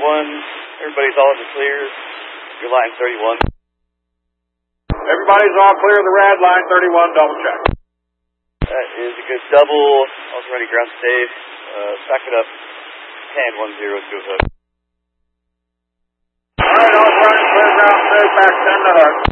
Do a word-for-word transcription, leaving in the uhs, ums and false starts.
thirty-one. Everybody's all in the clear. Your line thirty-one. Everybody's all clear of the rad, line thirty-one, double check. That is a good double. Also ready ground safe. Uh, back it up. ten one zero to a hook. Alright, all running clear ground safe, back ten to hook.